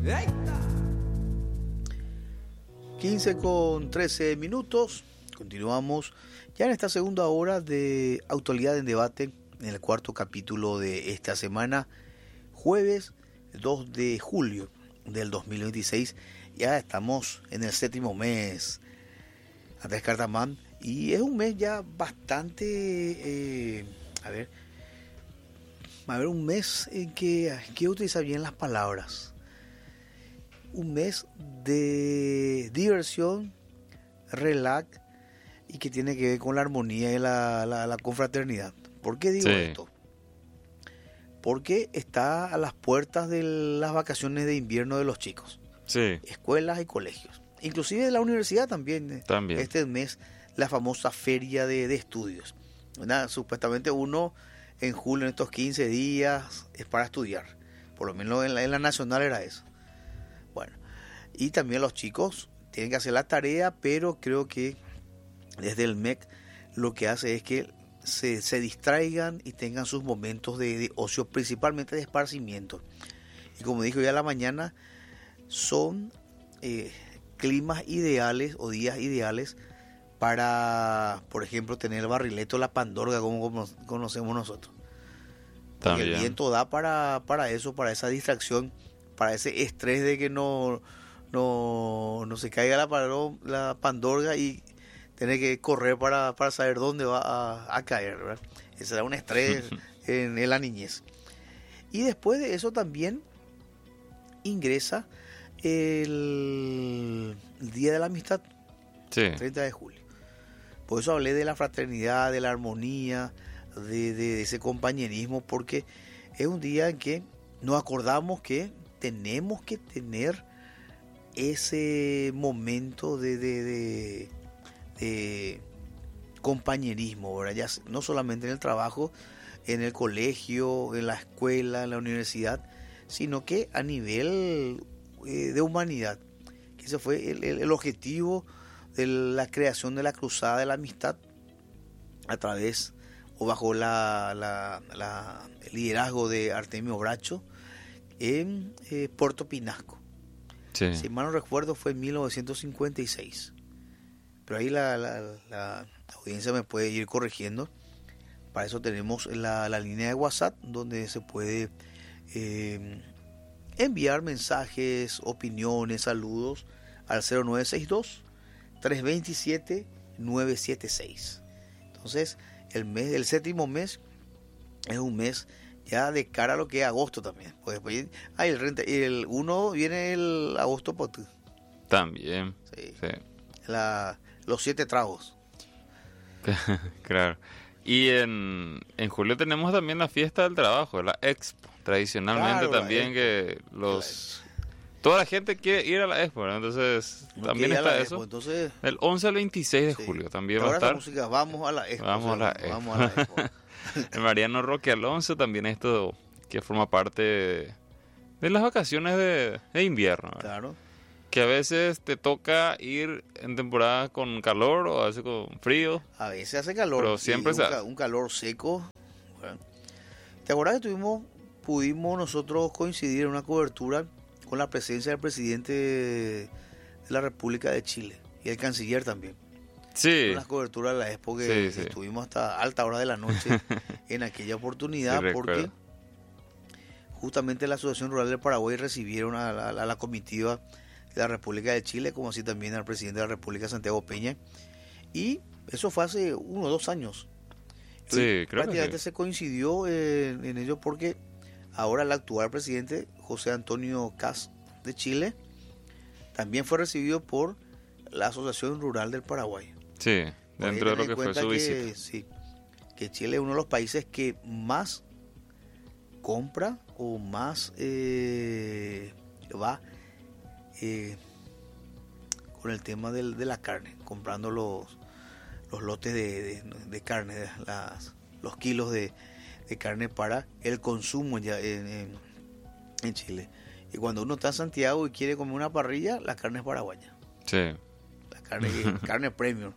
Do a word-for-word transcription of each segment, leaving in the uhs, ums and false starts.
quince con trece minutos. Continuamos ya en esta segunda hora de Actualidad en Debate, en el cuarto capítulo de esta semana, jueves dos de julio del dos mil veintiséis. Ya estamos en el séptimo mes, Andrés Cartamán, y es un mes ya bastante, eh, a ver, a ver, un mes en que hay que utilizar bien las palabras. Un mes de diversión, relax, y que tiene que ver con la armonía y la, la, la confraternidad. ¿Por qué digo Sí. esto? Porque está a las puertas de las vacaciones de invierno de los chicos, Sí, escuelas y colegios, inclusive de la universidad también. eh, también. Este mes, la famosa feria de, de estudios. Nada, supuestamente uno en julio, en estos quince días, es para estudiar. Por lo menos en la, en la nacional era eso. Bueno, y también los chicos tienen que hacer la tarea, pero creo que desde el M E C lo que hace es que se, se distraigan y tengan sus momentos de, de ocio, principalmente de esparcimiento. Y como dijo ya a la mañana, son eh, climas ideales o días ideales para, por ejemplo, tener el barrilete o la pandorga, como, como conocemos nosotros. Porque También. el viento da para, para eso, para esa distracción, para ese estrés de que no, no, no se caiga la, paro- la pandorga y tener que correr para, para saber dónde va a, a caer, ¿verdad? Ese era un estrés en, en la niñez. Y después de eso también ingresa el, el Día de la Amistad, Sí, treinta de julio. Por eso hablé de la fraternidad, de la armonía, de, de- de ese compañerismo, porque es un día en que nos acordamos que tenemos que tener ese momento de, de, de- de compañerismo, ¿verdad? Ya, no solamente en el trabajo, en el colegio, en la escuela, en la universidad, sino que a nivel eh, de humanidad. Que ese fue el, el- el objetivo de la creación de la Cruzada de la Amistad a través o bajo la, la- la- el liderazgo de Artemio Bracho en eh, Puerto Pinasco. sí. Si mal no recuerdo, fue en mil novecientos cincuenta y seis. Pero ahí la, la- la audiencia me puede ir corrigiendo. Para eso tenemos la, la línea de WhatsApp, donde se puede eh, enviar mensajes, opiniones, saludos al cero nueve seis dos, tres dos siete, nueve siete seis. Entonces, el mes, el séptimo mes es un mes ya de cara a lo que es agosto también. Pues después, ah, el, renta- el uno viene el agosto, pues, También. sí, Sí, la, los siete tragos. claro. Y en, en julio tenemos también la fiesta del trabajo, la Expo. Tradicionalmente Claro, la también Expo. que los... Toda la gente quiere ir a la Expo, ¿no? Entonces No también quiere ir a está la eso. Expo, entonces, Del once al veintiséis de sí. julio también va a Ahora esa estar. música, vamos a la Expo. Vamos o sea, a la Expo. Vamos a la Expo. El Mariano Roque Alonso también esto que forma parte de, de las vacaciones de, de invierno, ¿verdad? Claro. Que a veces te toca ir en temporada con calor o a veces con frío. A veces hace calor. Pero y siempre un, se ca- hace. un calor seco. ¿Verdad? ¿Te acuerdas que tuvimos, pudimos nosotros coincidir en una cobertura con la presencia del presidente de la República de Chile y el canciller también? Sí, Una cobertura de la Expo que, Sí, que sí. estuvimos hasta alta hora de la noche en aquella oportunidad, Sí, porque recuerdo. justamente la Asociación Rural del Paraguay recibieron a la, a la comitiva de la República de Chile, como así también al presidente de la República, Santiago Peña, y eso fue hace uno o dos años. Sí, Y creo que prácticamente sí. se coincidió en, en ello porque ahora el actual presidente, José Antonio Kast de Chile, también fue recibido por la Asociación Rural del Paraguay. Sí, Por ahí dentro de lo tener en que fue cuenta su que, visita. sí, que Chile es uno de los países que más compra o más eh, va eh, con el tema del, de la carne, comprando los, los lotes de, de, de carne, de las, los kilos de, de carne para el consumo ya en, en, en Chile. Y cuando uno está en Santiago y quiere comer una parrilla, la carne es paraguaya. Sí, La carne, carne premium.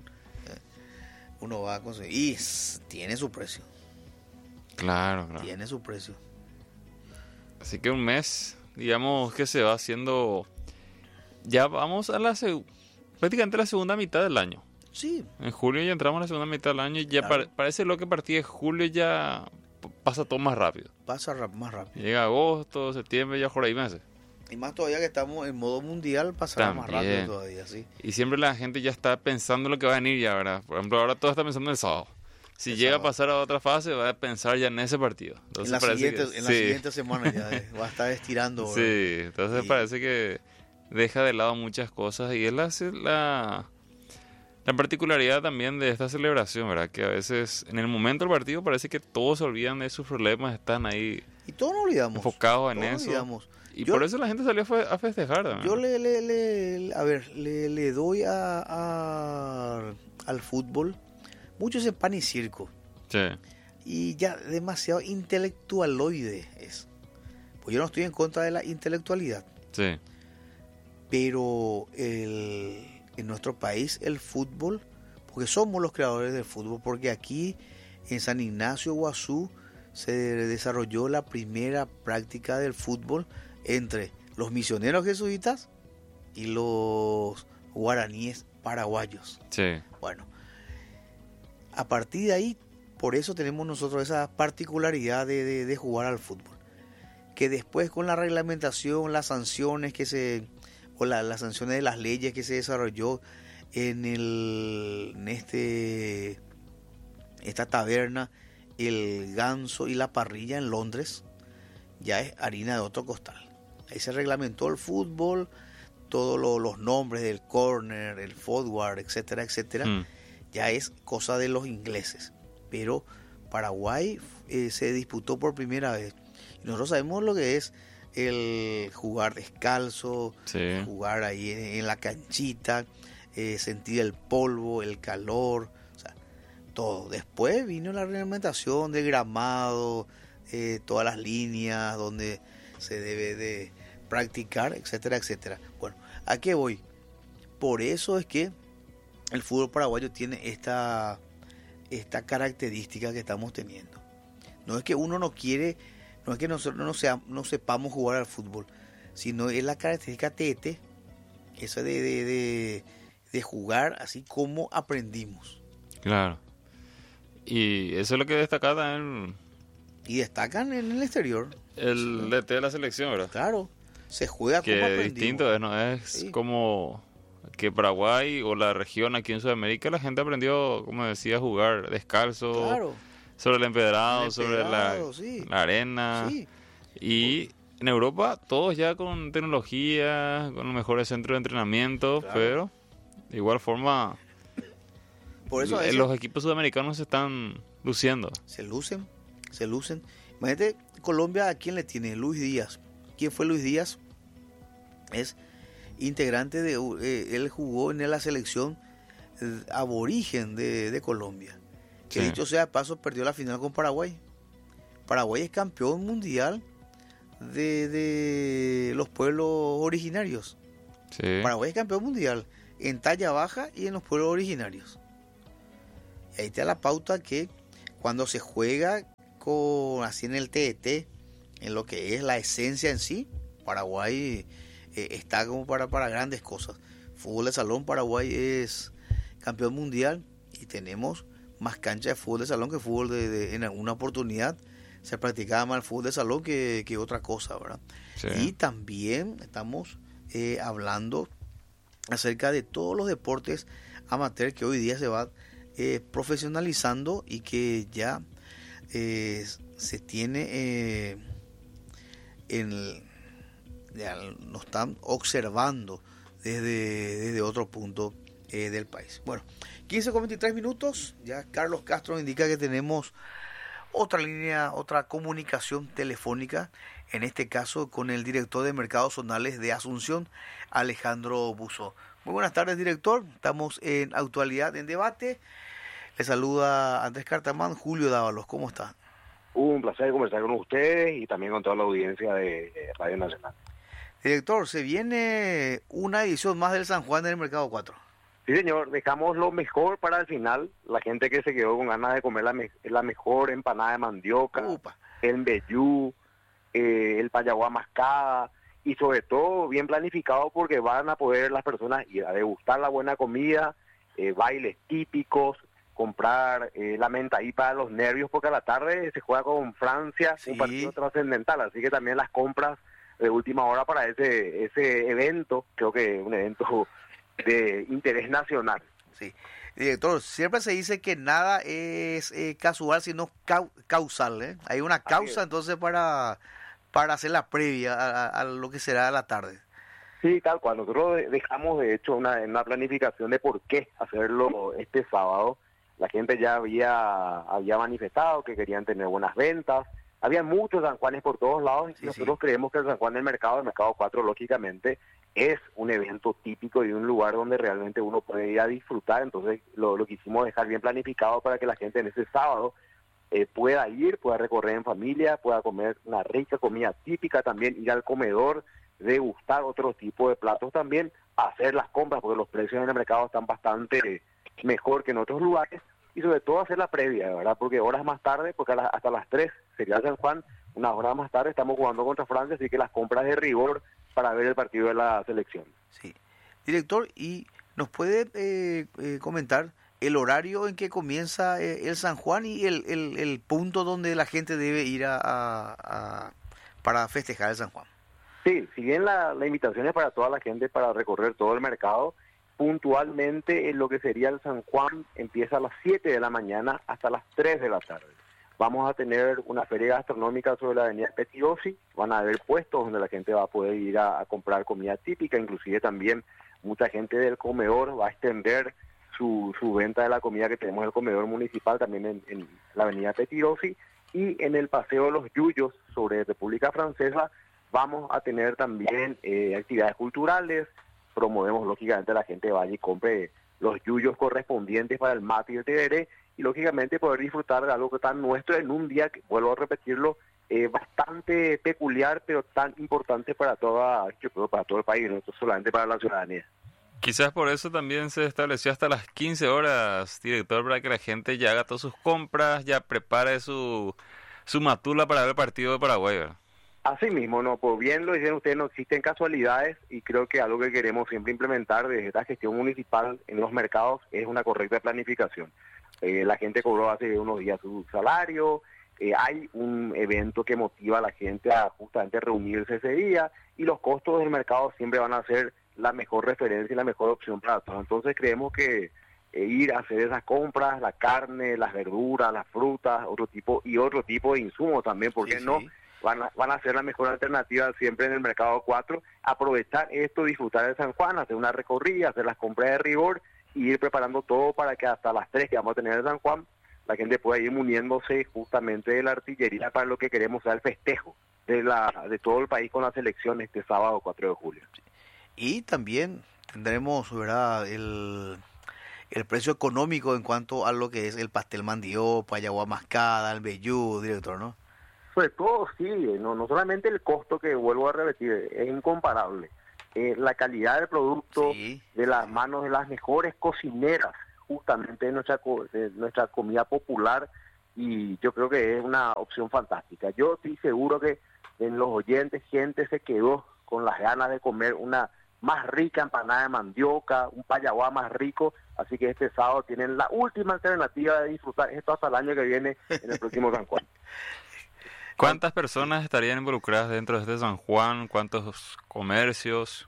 Uno va a conseguir. Y s- tiene su precio. claro, claro. Tiene su precio. Así que un mes digamos que se va haciendo, ya vamos a la seg- prácticamente la segunda mitad del año. Sí. En julio ya entramos a la segunda mitad del año y ya Claro. pare- parece lo que a partir de julio ya p- pasa todo más rápido. Pasa rap- más rápido. Llega agosto, septiembre, ya por ahí meses. Y más todavía que estamos en modo mundial, pasará más También. rápido todavía, sí. Y siempre la gente ya está pensando en lo que va a venir ya, ¿verdad? Por ejemplo, ahora todo está pensando en el sábado. Si El llega sábado. a pasar a otra fase, va a pensar ya en ese partido. Entonces En la parece siguiente, que, en la sí, siguiente semana ya eh, va a estar estirando. ¿verdad? sí, entonces Y- parece que deja de lado muchas cosas y es la, la, la particularidad también de esta celebración, ¿verdad? Que a veces en el momento del partido parece que todos se olvidan de sus problemas, están ahí Y todos nos olvidamos. enfocados en todos nos eso. olvidamos. Y Yo- por eso la gente salió a fe- a festejar también. Yo le, le, le- a ver, le, le doy a, a- al fútbol mucho ese pan y circo. Sí, Y ya demasiado intelectualoide es. Pues yo no estoy en contra de la intelectualidad. sí, Pero el, en nuestro país el fútbol, porque somos los creadores del fútbol, porque aquí en San Ignacio, Guazú, se desarrolló la primera práctica del fútbol entre los misioneros jesuitas y los guaraníes paraguayos. sí, Bueno, a partir de ahí, por eso tenemos nosotros esa particularidad de, de- de jugar al fútbol. Que después con la reglamentación, las sanciones que se, o la- las sanciones de las leyes que se desarrolló en el, en este, esta taberna, el ganso y la parrilla en Londres, ya es harina de otro costal. Ahí se reglamentó el fútbol, todos lo- los nombres del corner, el forward, etcétera, etcétera. Mm, Ya es cosa de los ingleses. Pero Paraguay eh, se disputó por primera vez. Y nosotros sabemos lo que es el jugar descalzo, sí. jugar ahí en, en la canchita, eh, sentir el polvo, el calor, o sea, todo. Después vino la reglamentación de gramado, eh, todas las líneas donde se debe de practicar, etcétera, etcétera. Bueno, ¿a qué voy? Por eso es que el fútbol paraguayo tiene esta, esta característica que estamos teniendo. No es que uno no quiere, no es que nosotros no, sea, no sepamos jugar al fútbol, sino es la característica tete, eso de, de, de, de jugar así como aprendimos. Claro. Y eso es lo que destaca también Y destacan en el exterior, el D T de la selección, ¿verdad? claro, se juega como Que es aprendimos. distinto, ¿eh? ¿No? Es Sí. como que Paraguay o la región aquí en Sudamérica la gente aprendió, como decía, a jugar descalzo, Claro, sobre el empedrado, El sobre la, empedrado, sí. la arena. sí, Y en Europa todos ya con tecnología, con los mejores centros de entrenamiento, Claro. pero de igual forma por eso a l- veces los equipos sudamericanos se están luciendo. se lucen, se lucen. Imagínate, Colombia, ¿a quién le tiene? Luis Díaz. ¿Quién fue Luis Díaz? Es integrante de, eh, él jugó en la selección eh, aborigen de, de Colombia. Que Sí. dicho sea de paso, perdió la final con Paraguay. Paraguay es campeón mundial de, de los pueblos originarios. Sí. Paraguay es campeón mundial en talla baja y en los pueblos originarios. Y ahí te da la pauta que cuando se juega con así en el T E T, en lo que es la esencia en sí, Paraguay eh, está como para, para grandes cosas. Fútbol de salón, Paraguay es campeón mundial y tenemos más canchas de fútbol de salón que fútbol de, de- en alguna oportunidad se practicaba más el fútbol de salón que, que otra cosa, ¿verdad? Sí. Y también estamos eh, hablando acerca de todos los deportes amateur que hoy día se va eh, profesionalizando y que ya eh, se tiene eh, en el- ya nos están observando desde, desde otro punto eh, del país. Bueno, quince con veintitrés minutos, ya Carlos Castro indica que tenemos otra línea, otra comunicación telefónica, en este caso con el director de Mercados Zonales de Asunción, Alejandro Buzo. Muy buenas tardes, director. Estamos en Actualidad en Debate. Le saluda Andrés Cartamán, Julio Dávalos. ¿Cómo está? Un placer conversar con ustedes y también con toda la audiencia de Radio Nacional. Director, se viene una edición más del San Juan en el Mercado cuatro. Sí, señor, dejamos lo mejor para el final. La gente que se quedó con ganas de comer la, me- la mejor empanada de mandioca, Upa. el mbejú, eh, el payaguá mascada y sobre todo bien planificado porque van a poder las personas ir a degustar la buena comida, eh, bailes típicos, comprar eh, la menta ahí para los nervios, porque a la tarde se juega con Francia, Sí. un partido trascendental, así que también las compras de última hora para ese ese evento, creo que es un evento de interés nacional. Sí. Director, siempre se dice que nada es eh, casual, sino cau- causal, ¿eh? Hay una causa entonces para, para hacer la previa a, a- a lo que será la tarde. Sí, tal cual. Nosotros de- dejamos, de hecho, una, una planificación de por qué hacerlo este sábado. La gente ya había había manifestado que querían tener buenas ventas. Había muchos San Juanes por todos lados. Sí, y nosotros sí. creemos que el San Juan del Mercado, el Mercado cuatro, lógicamente, es un evento típico y un lugar donde realmente uno puede ir a disfrutar. Entonces, lo, lo quisimos dejar bien planificado para que la gente en ese sábado eh, pueda ir, pueda recorrer en familia, pueda comer una rica comida típica, también ir al comedor, degustar otro tipo de platos también, hacer las compras, porque los precios en el mercado están bastante mejor que en otros lugares, y sobre todo hacer la previa, ¿verdad? Porque horas más tarde, porque a la- hasta las tres sería San Juan, unas horas más tarde estamos jugando contra Francia, así que las compras de rigor para ver el partido de la selección. Sí. Director, ¿y nos puede eh, eh, comentar el horario en que comienza eh, el San Juan y el, el, el punto donde la gente debe ir a, a- a- para festejar el San Juan? Sí, si bien la, la invitación es para toda la gente para recorrer todo el mercado, puntualmente en lo que sería el San Juan empieza a las siete de la mañana hasta las tres de la tarde. Vamos a tener una feria gastronómica sobre la avenida Petiosi, van a haber puestos donde la gente va a poder ir a, a comprar comida típica, inclusive también mucha gente del comedor va a extender su, su venta de la comida que tenemos en el comedor municipal también en, en la avenida Petiosi, y en el Paseo de los Yuyos sobre República Francesa vamos a tener también eh, actividades culturales. Promovemos lógicamente a la gente vaya y compre los yuyos correspondientes para el mate y el tereré, y lógicamente poder disfrutar de algo que tan nuestro en un día, que vuelvo a repetirlo, eh, bastante peculiar, pero tan importante para toda, yo creo, para todo el país, no solamente para la ciudadanía. Quizás por eso también se estableció hasta las quince horas, director, para que la gente ya haga todas sus compras, ya prepare su, su matula para ver el partido de Paraguay, ¿verdad? Así mismo, no, por bien lo dicen ustedes, no existen casualidades, y creo que algo que queremos siempre implementar desde esta gestión municipal en los mercados es una correcta planificación. Eh, la gente cobró hace unos días su salario, eh, hay un evento que motiva a la gente a justamente reunirse ese día, y los costos del mercado siempre van a ser la mejor referencia y la mejor opción para todos. Entonces creemos que eh, ir a hacer esas compras, la carne, las verduras, las frutas, otro tipo y otro tipo de insumos también, ¿por qué Sí, no? sí. Van a, van a ser la mejor alternativa siempre en el mercado cuatro, aprovechar esto, disfrutar de San Juan, hacer una recorrida, hacer las compras de rigor y ir preparando todo para que hasta las tres que vamos a tener en San Juan, la gente pueda ir muniéndose justamente de la artillería para lo que queremos sea el festejo de la de todo el país con la selección este sábado cuatro de julio. Y también tendremos, ¿verdad?, el, el precio económico en cuanto a lo que es el pastel mandioca, yaguá mascada, el vellú, director, ¿no? Sobre todo, sí, no, no solamente el costo, que vuelvo a repetir, es incomparable. Eh, la calidad del producto, Sí, de las sí. manos de las mejores cocineras, justamente de nuestra, co- de nuestra comida popular, y yo creo que es una opción fantástica. Yo estoy seguro que en los oyentes gente se quedó con las ganas de comer una más rica empanada de mandioca, un payaguá más rico, así que este sábado tienen la última alternativa de disfrutar esto hasta el año que viene en el próximo San Juan. ¿Cuántas personas estarían involucradas dentro de este San Juan? ¿Cuántos comercios?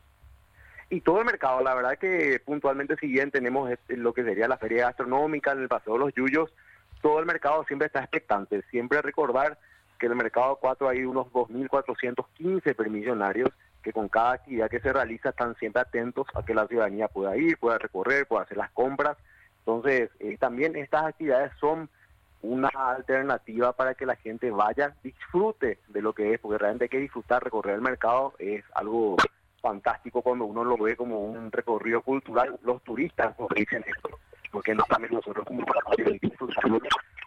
Y todo el mercado, la verdad que puntualmente si bien tenemos este, lo que sería la feria gastronómica en el Paseo de los Yuyos, todo el mercado siempre está expectante. Siempre recordar que en el mercado cuatro hay unos dos mil cuatrocientos quince permisionarios que con cada actividad que se realiza están siempre atentos a que la ciudadanía pueda ir, pueda recorrer, pueda hacer las compras. Entonces, eh, también estas actividades son una alternativa para que la gente vaya, disfrute de lo que es, porque realmente hay que disfrutar, recorrer el mercado es algo fantástico cuando uno lo ve como un recorrido cultural. Los turistas nos dicen esto, porque no también nosotros como para disfrutamos.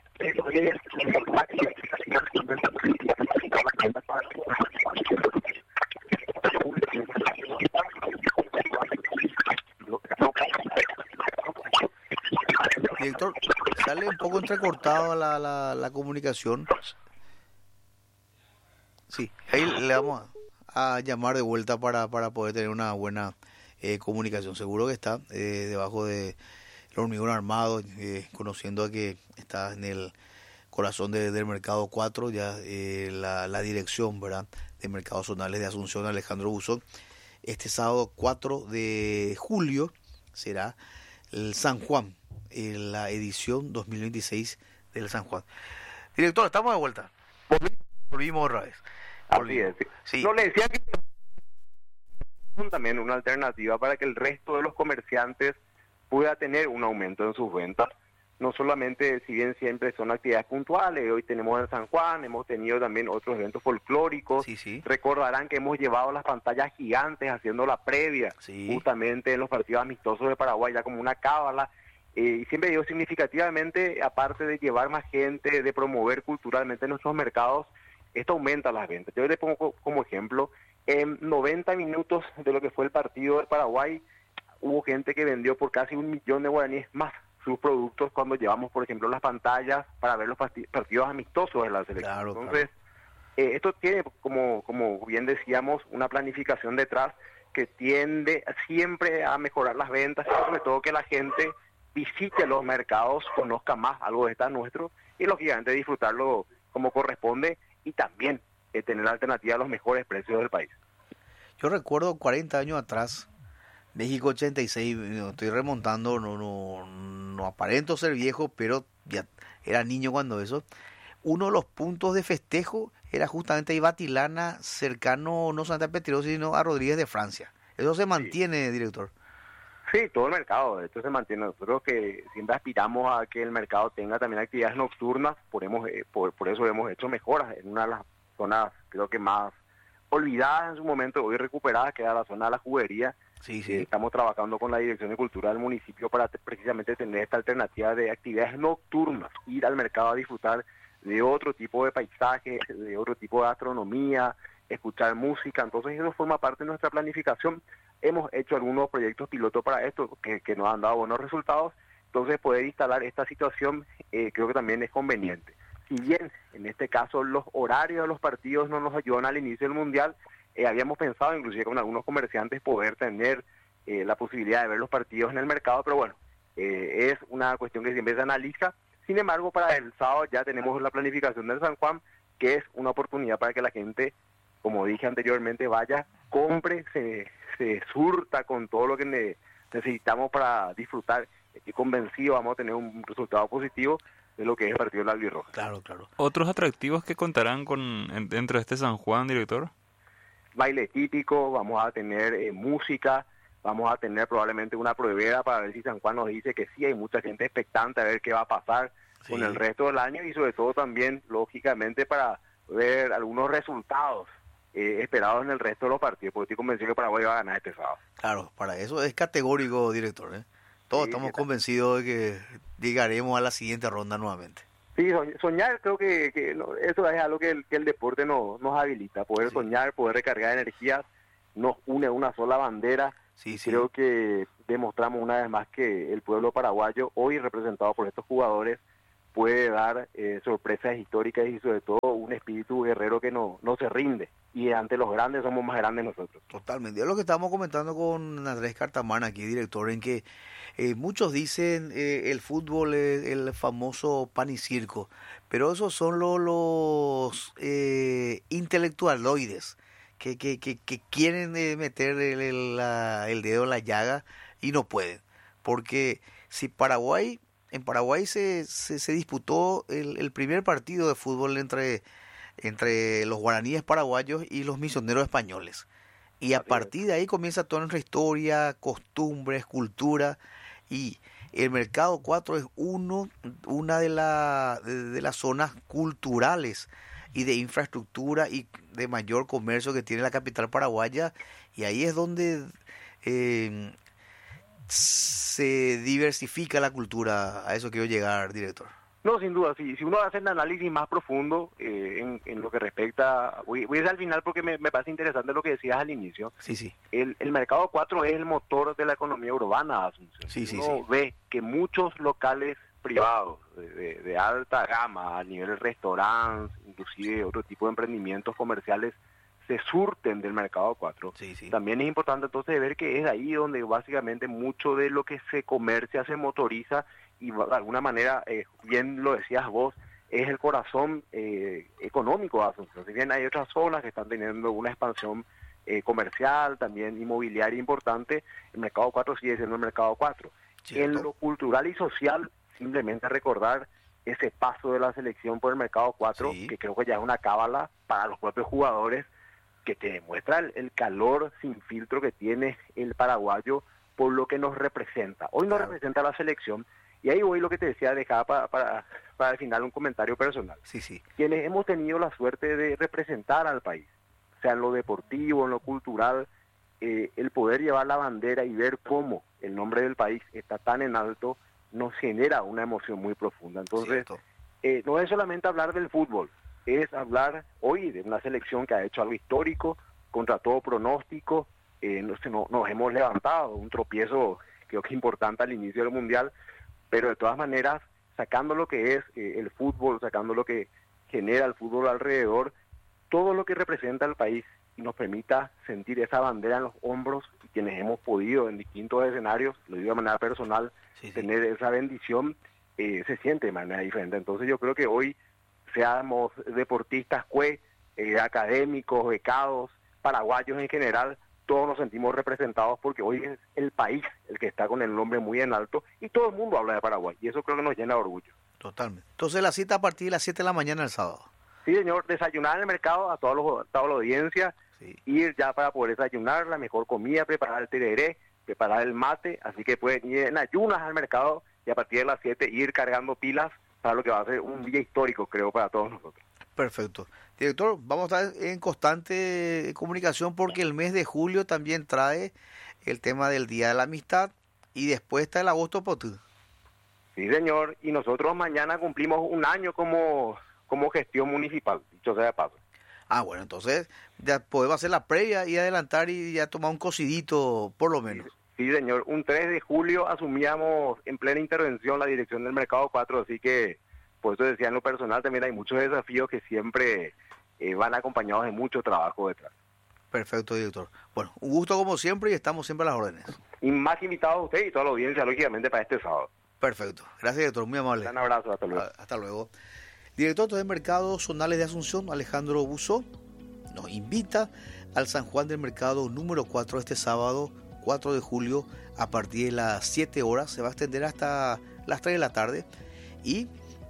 Director, sale un poco entrecortado la, la, la comunicación. Sí, ahí le vamos a, a llamar de vuelta para, para poder tener una buena eh, comunicación. Seguro que está eh, debajo de el hormigón armado, eh, conociendo que está en el corazón de, del Mercado cuatro, ya eh, la, la dirección, ¿verdad?, de Mercados Zonales de Asunción, Alejandro Buzón. Este sábado cuatro de julio será el San Juan, en la edición dos mil veintiséis del San Juan. Director, estamos de vuelta. Volvimos otra vez. Así es. Sí. No, le decía que también una alternativa para que el resto de los comerciantes pueda tener un aumento en sus ventas. No solamente, si bien siempre son actividades puntuales, hoy tenemos en San Juan, hemos tenido también otros eventos folclóricos. Sí, sí. Recordarán que hemos llevado las pantallas gigantes haciendo la previa, Sí. justamente en los partidos amistosos de Paraguay, ya como una cábala. Eh, y siempre digo, significativamente, aparte de llevar más gente, de promover culturalmente nuestros mercados, esto aumenta las ventas. Yo le pongo como ejemplo, en noventa minutos de lo que fue el partido de Paraguay, hubo gente que vendió por casi un millón de guaraníes más sus productos cuando llevamos, por ejemplo, las pantallas para ver los partidos amistosos de la selección. Claro, Entonces, claro. eh, esto tiene, como, como bien decíamos, una planificación detrás que tiende siempre a mejorar las ventas, y sobre todo que la gente visite los mercados, conozca más algo de esta nuestro y lógicamente disfrutarlo como corresponde y también eh, tener alternativa a los mejores precios del país. Yo recuerdo cuarenta años atrás, México ochenta y seis, no, estoy remontando, no, no, no aparento ser viejo, pero ya era niño cuando eso. Uno de los puntos de festejo era justamente Ibatilana, cercano no solamente a Petirossi, sino a Rodríguez de Francia. Eso se mantiene, sí, director. Sí, todo el mercado, esto se mantiene. Nosotros que siempre aspiramos a que el mercado tenga también actividades nocturnas, por, hemos, eh, por, por eso hemos hecho mejoras en una de las zonas, creo que más olvidadas en su momento, hoy recuperadas, que era la zona de la juguería. Sí, sí. Eh, estamos trabajando con la Dirección de Cultura del municipio para te, precisamente tener esta alternativa de actividades nocturnas, ir al mercado a disfrutar de otro tipo de paisajes, de otro tipo de gastronomía, escuchar música. Entonces eso forma parte de nuestra planificación. Hemos hecho algunos proyectos pilotos para esto que, que nos han dado buenos resultados. Entonces poder instalar esta situación eh, creo que también es conveniente. Si bien en este caso los horarios de los partidos no nos ayudan al inicio del Mundial, eh, habíamos pensado inclusive con algunos comerciantes poder tener eh, la posibilidad de ver los partidos en el mercado, pero bueno, eh, es una cuestión que siempre se analiza. Sin embargo, para el sábado ya tenemos la planificación del San Juan, que es una oportunidad para que la gente, como dije anteriormente, vaya, compre, se, se surta con todo lo que ne- necesitamos para disfrutar. Estoy convencido, vamos a tener un resultado positivo de lo que es el partido de la albirroja. Claro, claro. ¿Otros atractivos que contarán con en- dentro de este San Juan, director? Baile típico, vamos a tener eh, música, vamos a tener probablemente una pruebera para ver si San Juan nos dice que sí, hay mucha gente expectante a ver qué va a pasar sí. con el resto del año y sobre todo también, lógicamente, para ver algunos resultados eh, esperados en el resto de los partidos, porque estoy convencido que Paraguay va a ganar este sábado. Claro, para eso es categórico, director, ¿eh? Todos sí, estamos convencidos de que llegaremos a la siguiente ronda nuevamente. Sí, soñar creo que, que no, eso es algo que el, que el deporte no, nos habilita, poder sí. soñar, poder recargar energías, nos une una sola bandera. Sí, sí. Creo que demostramos una vez más que el pueblo paraguayo, hoy representado por estos jugadores, puede dar eh, sorpresas históricas y sobre todo un espíritu guerrero que no, no se rinde. Y ante los grandes somos más grandes nosotros. Totalmente. Es lo que estamos comentando con Andrés Cartamán aquí, director, en que eh, muchos dicen eh, el fútbol es el famoso pan y circo, pero esos son lo, los eh, intelectualoides que, que, que, que quieren eh, meter el, el, la, el dedo en la llaga y no pueden. Porque si Paraguay, en Paraguay se, se, se disputó el, el primer partido de fútbol entre... entre los guaraníes paraguayos y los misioneros españoles. Y a partir de ahí comienza toda nuestra historia, costumbres, cultura, y el Mercado cuatro es uno, una de, la, de, de las zonas culturales y de infraestructura y de mayor comercio que tiene la capital paraguaya, y ahí es donde eh, se diversifica la cultura. A eso quiero llegar, director. No, sin duda, sí. Si uno hace un análisis más profundo eh, en, en lo que respecta, voy, voy a ir al final porque me, me parece interesante lo que decías al inicio. Sí, sí. El, el Mercado cuatro es el motor de la economía urbana de Asunción. Sí, sí, uno sí. ve que muchos locales privados de, de, de alta gama, a nivel de restaurantes, inclusive otro tipo de emprendimientos comerciales, se surten del mercado cuatro. Sí, sí. También es importante entonces ver que es ahí donde básicamente mucho de lo que se comercia, se motoriza y de alguna manera, eh, bien lo decías vos, es el corazón eh, económico de Asunción. Si bien hay otras zonas que están teniendo una expansión eh, comercial, también inmobiliaria importante, el mercado cuatro sigue siendo el mercado cuatro. En lo cultural y social, simplemente recordar ese paso de la selección por el mercado cuatro, sí, que creo que ya es una cábala para los propios jugadores, que te demuestra el, el calor sin filtro que tiene el paraguayo por lo que nos representa. Hoy nos claro. representa la selección, y ahí voy lo que te decía, dejaba para, para, para el final un comentario personal. Sí, sí. Quienes hemos tenido la suerte de representar al país, sea en lo deportivo, en lo cultural, eh, el poder llevar la bandera y ver cómo el nombre del país está tan en alto, nos genera una emoción muy profunda. Entonces, eh, no es solamente hablar del fútbol, es hablar hoy de una selección que ha hecho algo histórico, contra todo pronóstico, eh, nos, no, nos hemos levantado, un tropiezo creo que importante al inicio del Mundial, pero de todas maneras, sacando lo que es eh, el fútbol, sacando lo que genera el fútbol alrededor, todo lo que representa al país y nos permita sentir esa bandera en los hombros, y quienes hemos podido en distintos escenarios, lo digo de manera personal, sí, sí. tener esa bendición, eh, se siente de manera diferente. Entonces yo creo que hoy, seamos deportistas, cue, eh, académicos, becados, paraguayos en general, todos nos sentimos representados porque hoy es el país el que está con el nombre muy en alto y todo el mundo habla de Paraguay y eso creo que nos llena de orgullo. Totalmente. Entonces la cita a partir de las siete de la mañana el sábado. Sí, señor, desayunar en el mercado a todos los, a toda la audiencia, sí. ir ya para poder desayunar, la mejor comida, preparar el tereré, preparar el mate, así que pueden ir en ayunas al mercado y a partir de las siete ir cargando pilas para lo que va a ser un día histórico, creo, para todos nosotros. Perfecto. Director, vamos a estar en constante comunicación porque el mes de julio también trae el tema del Día de la Amistad y después está el agosto potú. Sí, señor, y nosotros mañana cumplimos un año como, como gestión municipal, dicho sea de paso. Ah, bueno, entonces ya podemos hacer la previa y adelantar y ya tomar un cocidito, por lo menos. Sí, sí, señor, un tres de julio asumíamos en plena intervención la dirección del Mercado cuatro, así que por eso decía en lo personal también hay muchos desafíos que siempre eh, van acompañados de mucho trabajo detrás. Perfecto, director. Bueno, un gusto como siempre y estamos siempre a las órdenes. Y más invitados a usted y toda la audiencia, lógicamente, para este sábado. Perfecto. Gracias, director. Muy amable. Un abrazo. Hasta luego. Hasta luego. Director de Mercados Zonales de Asunción, Alejandro Buzo, nos invita al San Juan del Mercado número cuatro este sábado, cuatro de julio, a partir de las siete horas. Se va a extender hasta las tres de la tarde. Y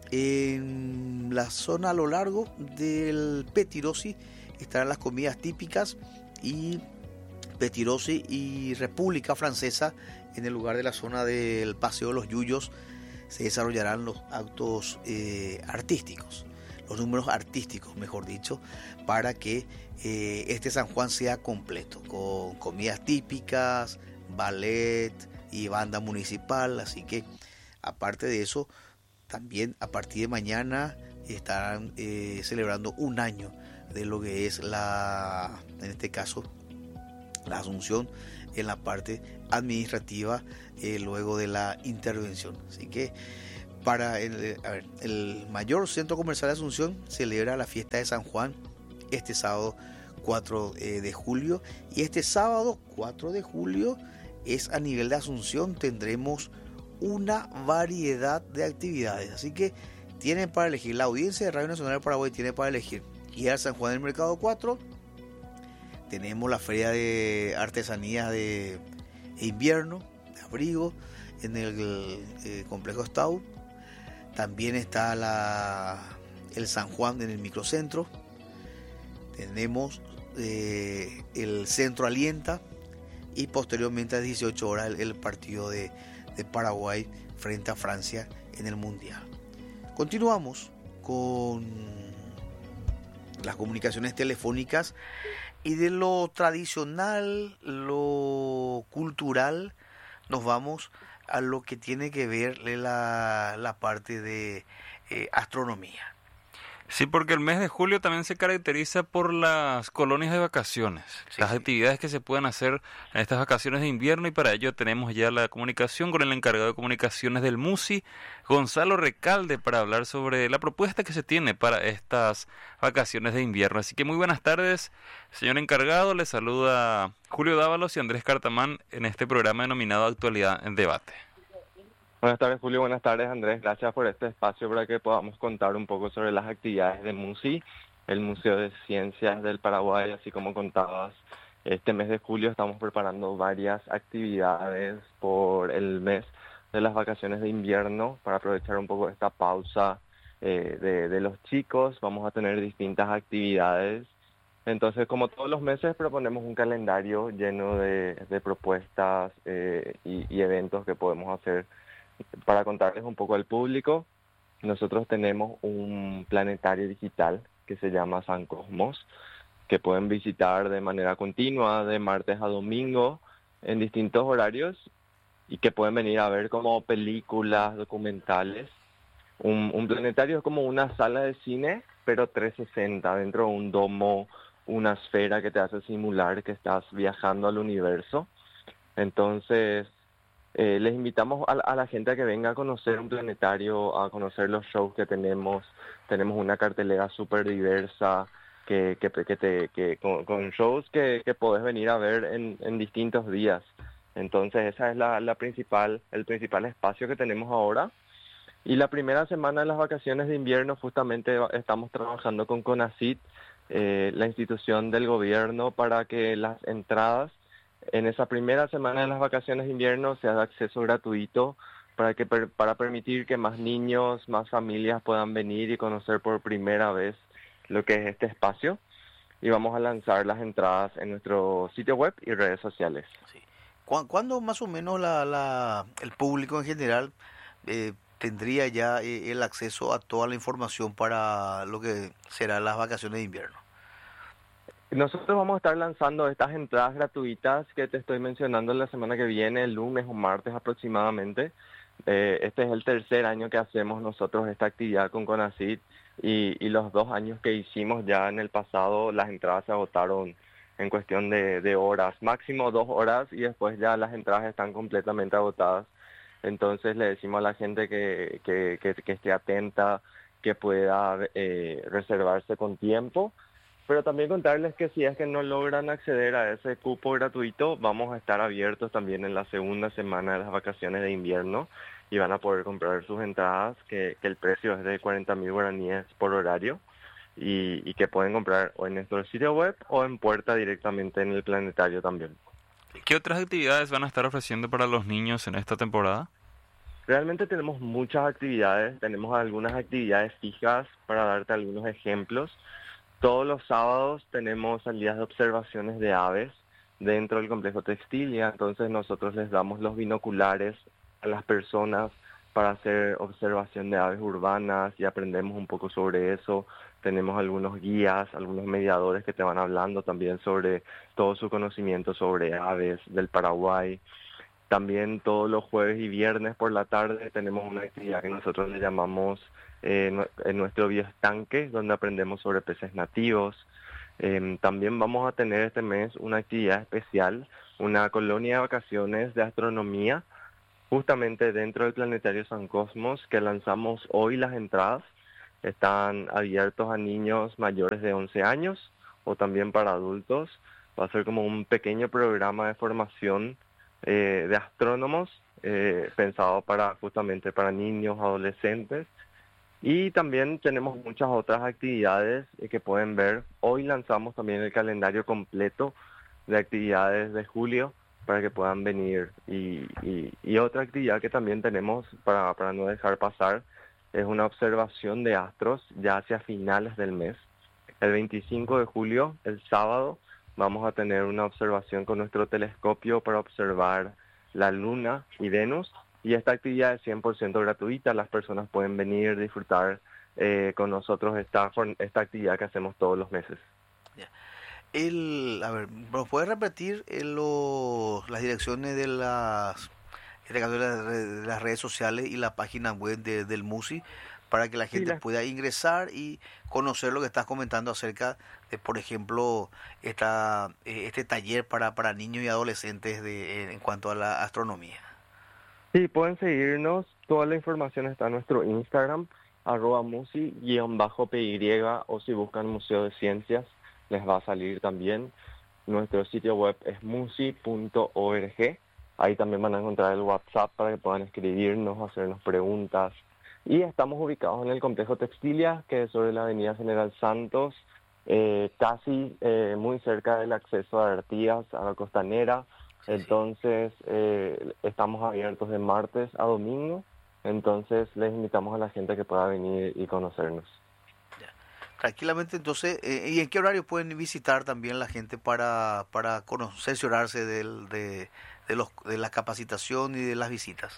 en la zona a lo largo del Petirosi estarán las comidas típicas y Petirosi y República Francesa. En el lugar de la zona del Paseo de los Yuyos se desarrollarán los actos eh, artísticos, los números artísticos, mejor dicho, para que eh, este San Juan sea completo, con comidas típicas, ballet y banda municipal. Así que, aparte de eso, también a partir de mañana estarán eh, celebrando un año de lo que es la, en este caso, la asunción en la parte administrativa eh, luego de la intervención. Así que para el, a ver, el mayor centro comercial de Asunción celebra la fiesta de San Juan este sábado cuatro de julio, y este sábado cuatro de julio es a nivel de Asunción, tendremos una variedad de actividades, así que tienen para elegir. La audiencia de Radio Nacional de Paraguay tiene para elegir ir al San Juan del Mercado cuatro. Tenemos la feria de artesanías de invierno, de abrigo, en el eh, complejo Stau. También está la, el San Juan en el microcentro. Tenemos eh, el Centro Alienta y posteriormente a las dieciocho horas el, el partido de, de Paraguay frente a Francia en el Mundial. Continuamos con las comunicaciones telefónicas. Y de lo tradicional, lo cultural, nos vamos a lo que tiene que ver la, la parte de eh, astronomía. Sí, porque el mes de julio también se caracteriza por las colonias de vacaciones, Sí, las sí. actividades que se pueden hacer en estas vacaciones de invierno, y para ello tenemos ya la comunicación con el encargado de comunicaciones del MUSI, Gonzalo Recalde, para hablar sobre la propuesta que se tiene para estas vacaciones de invierno. Así que muy buenas tardes, señor encargado, les saluda Julio Dávalos y Andrés Cartamán en este programa denominado Actualidad en Debate. Buenas tardes, Julio. Buenas tardes, Andrés. Gracias por este espacio para que podamos contar un poco sobre las actividades de MUSI, el Museo de Ciencias del Paraguay. Así como contabas, este mes de julio estamos preparando varias actividades por el mes de las vacaciones de invierno para aprovechar un poco esta pausa eh, de, de los chicos. Vamos a tener distintas actividades. Entonces, como todos los meses, proponemos un calendario lleno de, de propuestas eh, y, y eventos que podemos hacer. Para contarles un poco al público, nosotros tenemos un planetario digital que se llama San Cosmos, que pueden visitar de manera continua, de martes a domingo, en distintos horarios, y que pueden venir a ver como películas, documentales. Un, un planetario es como una sala de cine, pero trescientos sesenta, dentro de un domo, una esfera que te hace simular que estás viajando al universo. Entonces, Eh, les invitamos a, a la gente a que venga a conocer un planetario, a conocer los shows que tenemos. Tenemos una cartelera súper diversa que, que, que te, que, con, con shows que, que podés venir a ver en, en distintos días. Entonces esa es la, la principal, el principal espacio que tenemos ahora. Y la primera semana de las vacaciones de invierno justamente estamos trabajando con CONACYT, eh, la institución del gobierno, para que las entradas en esa primera semana de las vacaciones de invierno sea de acceso gratuito, para que para permitir que más niños, más familias puedan venir y conocer por primera vez lo que es este espacio. Y vamos a lanzar las entradas en nuestro sitio web y redes sociales. Sí. ¿Cu- ¿Cuándo más o menos la, la, el público en general eh, tendría ya eh, el acceso a toda la información para lo que serán las vacaciones de invierno? Nosotros vamos a estar lanzando estas entradas gratuitas que te estoy mencionando la semana que viene, el lunes o martes aproximadamente. Eh, este es el tercer año que hacemos nosotros esta actividad con CONACYT, y, y los dos años que hicimos ya en el pasado, las entradas se agotaron en cuestión de, de horas, máximo dos horas, y después ya las entradas están completamente agotadas. Entonces le decimos a la gente que, que, que, que esté atenta, que pueda eh, reservarse con tiempo. Pero también contarles que si es que no logran acceder a ese cupo gratuito, vamos a estar abiertos también en la segunda semana de las vacaciones de invierno, y van a poder comprar sus entradas, que, que el precio es de cuarenta mil guaraníes por horario, y, y que pueden comprar o en nuestro sitio web o en puerta directamente en el planetario también. ¿Qué otras actividades van a estar ofreciendo para los niños en esta temporada? Realmente tenemos muchas actividades, tenemos algunas actividades fijas para darte algunos ejemplos. Todos los sábados tenemos salidas de observaciones de aves dentro del complejo textil, y entonces nosotros les damos los binoculares a las personas para hacer observación de aves urbanas, y aprendemos un poco sobre eso. Tenemos algunos guías, algunos mediadores que te van hablando también sobre todo su conocimiento sobre aves del Paraguay. También todos los jueves y viernes por la tarde tenemos una actividad que nosotros le llamamos eh, en nuestro bioestanque, donde aprendemos sobre peces nativos. Eh, también vamos a tener este mes una actividad especial, una colonia de vacaciones de astronomía, justamente dentro del planetario San Cosmos, que lanzamos hoy. Las entradas están abiertos a niños mayores de once años o también para adultos. Va a ser como un pequeño programa de formación Eh, de astrónomos, eh, pensado para justamente para niños, adolescentes. Y también tenemos muchas otras actividades eh, que pueden ver. Hoy lanzamos también el calendario completo de actividades de julio para que puedan venir. Y, y, y otra actividad que también tenemos para, para no dejar pasar es una observación de astros ya hacia finales del mes. El veinticinco de julio, el sábado, vamos a tener una observación con nuestro telescopio para observar la Luna y Venus, y esta actividad es cien por ciento gratuita. Las personas pueden venir, disfrutar eh, con nosotros esta, esta actividad que hacemos todos los meses. El, a ver, ¿nos puedes repetir el, los, las direcciones de las, en este caso, de las, de las redes sociales y la página web de, del MUSI, para que la gente Sí, la- pueda ingresar y conocer lo que estás comentando acerca de, por ejemplo, esta, eh, este taller para, para niños y adolescentes de, en cuanto a la astronomía. Sí, pueden seguirnos. Toda la información está en nuestro Instagram, arroba musi-py, o si buscan Museo de Ciencias, les va a salir también. Nuestro sitio web es musi punto org. Ahí también van a encontrar el WhatsApp para que puedan escribirnos, hacernos preguntas. Y estamos ubicados en el complejo Textilia, que es sobre la avenida General Santos, eh, casi eh, muy cerca del acceso a Artigas, a la Costanera. Sí, sí. Entonces, eh, estamos abiertos de martes a domingo. Entonces, les invitamos a la gente que pueda venir y conocernos. Tranquilamente, entonces, eh, ¿y en qué horario pueden visitar también la gente para, para conocer, cerciorarse del, de, de, los, de la capacitación y de las visitas?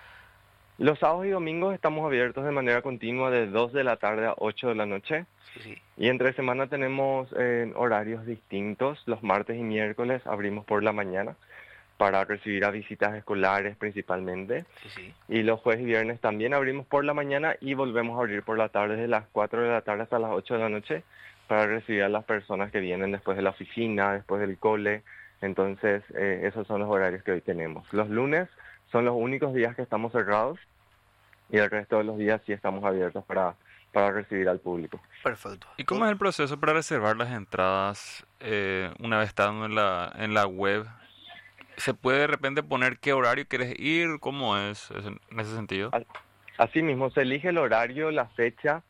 Los sábados y domingos estamos abiertos de manera continua de dos de la tarde a ocho de la noche. Sí, sí, Y entre semana tenemos eh, horarios distintos. Los martes y miércoles abrimos por la mañana para recibir a visitas escolares principalmente. sí, sí. Y los jueves y viernes también abrimos por la mañana y volvemos a abrir por la tarde de las cuatro de la tarde hasta las ocho de la noche para recibir a las personas que vienen después de la oficina, después del cole. Entonces, eh, esos son los horarios que hoy tenemos. Los lunes son los únicos días que estamos cerrados y el resto de los días sí estamos abiertos para, para recibir al público. Perfecto. ¿Y cómo es el proceso para reservar las entradas eh, una vez estando en la, en la web? ¿Se puede de repente poner qué horario quieres ir? ¿Cómo es es en ese sentido? Asimismo, se elige el horario, la fecha,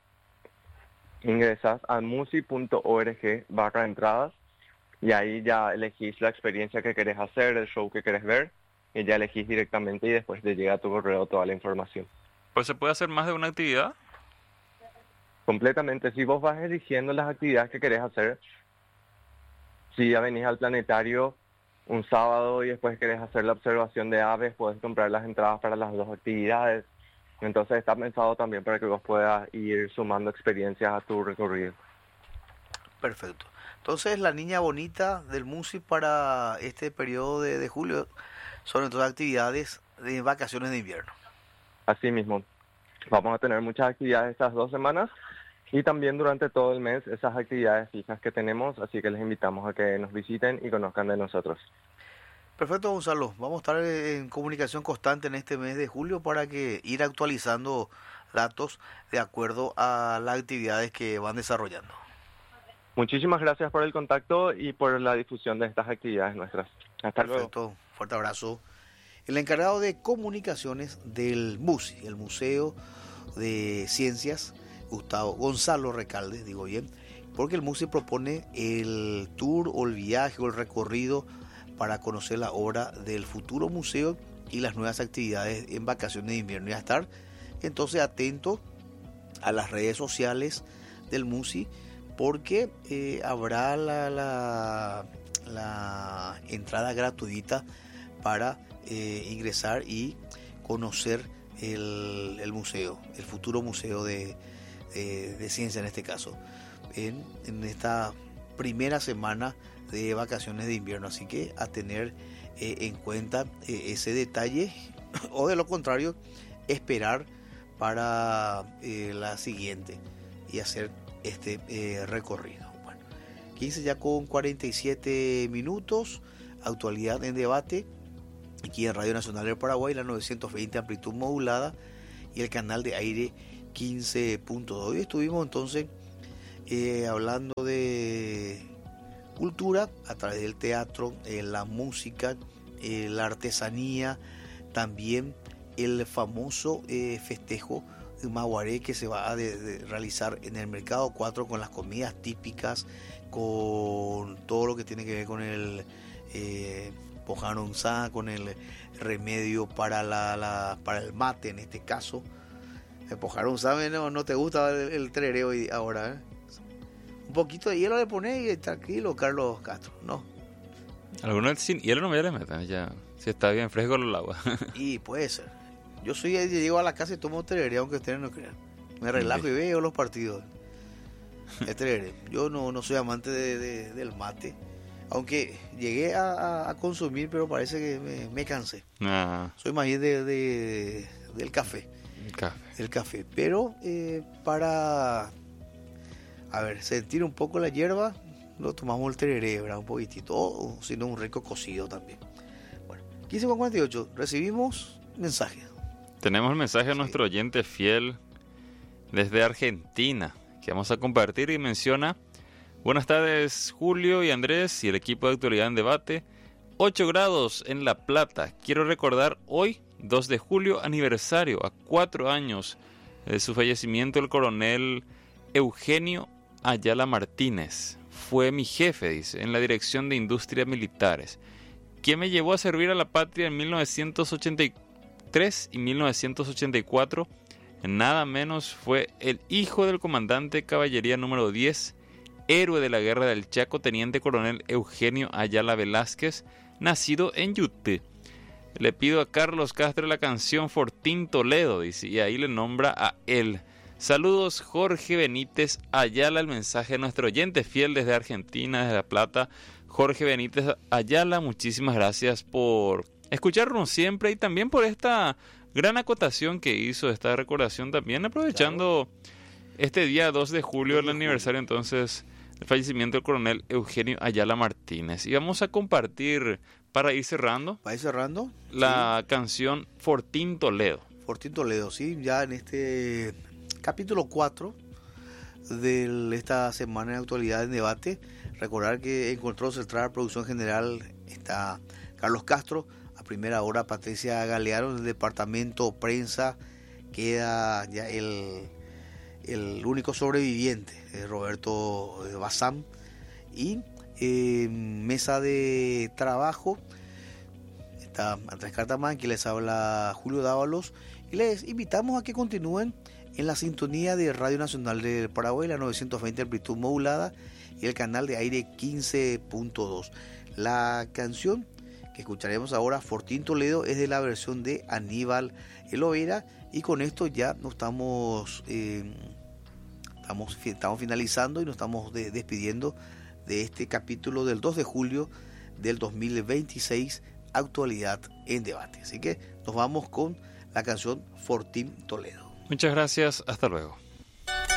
ingresas a musi punto org barra entradas y ahí ya elegís la experiencia que querés hacer, el show que querés ver, y ya elegís directamente y después te llega a tu correo toda la información. Pues se puede hacer más de una actividad. Completamente, si vos vas eligiendo las actividades que querés hacer, si ya venís al planetario un sábado y después querés hacer la observación de aves, puedes comprar las entradas para las dos actividades. Entonces está pensado también para que vos puedas ir sumando experiencias a tu recorrido. Perfecto. Entonces, la niña bonita del MUSI para este periodo de, de julio son entonces actividades de vacaciones de invierno. Así mismo, vamos a tener muchas actividades estas dos semanas y también durante todo el mes esas actividades fijas que tenemos, así que les invitamos a que nos visiten y conozcan de nosotros. Perfecto, Gonzalo. Vamos a estar en comunicación constante en este mes de julio para que ir actualizando datos de acuerdo a las actividades que van desarrollando. Muchísimas gracias por el contacto y por la difusión de estas actividades nuestras. Hasta luego. Perfecto, fuerte abrazo. El encargado de comunicaciones del MUSI, el Museo de Ciencias, Gustavo Gonzalo Recalde, digo bien, porque el MUSI propone el tour o el viaje o el recorrido para conocer la obra del futuro museo y las nuevas actividades en vacaciones de invierno. Y a estar entonces atento a las redes sociales del MUSI, porque eh, habrá la, la, la entrada gratuita para eh, ingresar y conocer el, el museo, el futuro museo de, de, de ciencia en este caso, en, en esta primera semana de vacaciones de invierno. Así que a tener eh, en cuenta eh, ese detalle, o de lo contrario esperar para eh, la siguiente y hacer este eh, recorrido. Bueno, quince ya con cuarenta y siete minutos, actualidad en debate aquí en Radio Nacional del Paraguay, la novecientos veinte amplitud modulada y el canal de aire quince punto dos. Hoy estuvimos entonces eh, hablando de cultura a través del teatro, eh, la música, eh, la artesanía, también el famoso eh, festejo de Maguaré que se va a de, de realizar en el Mercado cuatro con las comidas típicas, con todo lo que tiene que ver con el eh, pojanonzá, con el remedio para la, la para el mate en este caso. El pojanonzá, no, no te gusta el, el terereo ahora, ¿eh? Un poquito de hielo le pones y tranquilo, Carlos Castro, ¿no? Algunos sin hielo no me le metan, ya. Si está bien fresco el agua. Y puede ser. Yo soy, yo llego a la casa y tomo tereré, aunque ustedes no crean. Me relajo y veo los partidos. El tereré. Yo no, no soy amante de, de, del mate. Aunque llegué a, a, a consumir, pero parece que me, me cansé. Ah. Soy más bien de, de, del café. El café. El café. Pero eh, para, a ver, sentir un poco la hierba, lo tomamos el tereré, ¿verdad? Un poquitito, o si no, un rico cocido también. Bueno, quince con cuarenta y ocho, recibimos mensajes. Tenemos el mensaje de Sí. nuestro oyente fiel desde Argentina, que vamos a compartir y menciona: buenas tardes Julio y Andrés y el equipo de Actualidad en Debate. ocho grados en La Plata. Quiero recordar hoy, dos de julio, aniversario, a cuatro años de su fallecimiento, el coronel Eugenio Ayala Martínez. Fue mi jefe, dice, en la Dirección de Industrias Militares, quien me llevó a servir a la patria en mil novecientos ochenta y tres y mil novecientos ochenta y cuatro. Nada menos fue el hijo del comandante de caballería número diez, héroe de la guerra del Chaco, teniente coronel Eugenio Ayala Velázquez, nacido en Yute. Le pido a Carlos Castro la canción Fortín Toledo, dice, y ahí le nombra a él. Saludos, Jorge Benítez Ayala, el mensaje de nuestro oyente fiel desde Argentina, desde La Plata. Jorge Benítez Ayala, muchísimas gracias por escucharnos siempre y también por esta gran acotación que hizo, esta recordación también, aprovechando claro. este día dos de julio, el aniversario entonces del fallecimiento del coronel Eugenio Ayala Martínez. Y vamos a compartir, para ir cerrando, para ir cerrando la sí. canción Fortín Toledo. Fortín Toledo, sí, ya en este capítulo cuatro de esta semana de Actualidad en Debate. Recordar que en Control Central, Producción General, está Carlos Castro. A primera hora, Patricia Galeano, del Departamento Prensa. Queda ya el, el único sobreviviente, Roberto Bazán. Y eh, mesa de trabajo, está Andrés Cartamán, que les habla Julio Dávalos. Y les invitamos a que continúen en la sintonía de Radio Nacional del Paraguay, la novecientos veinte amplitud modulada, y el canal de aire quince punto dos. La canción que escucharemos ahora, Fortín Toledo, es de la versión de Aníbal Elovera, y con esto ya nos estamos, eh, estamos, estamos finalizando y nos estamos de, despidiendo de este capítulo del dos de julio del dos mil veintiséis, Actualidad en Debate. Así que nos vamos con la canción Fortín Toledo. Muchas gracias, hasta luego.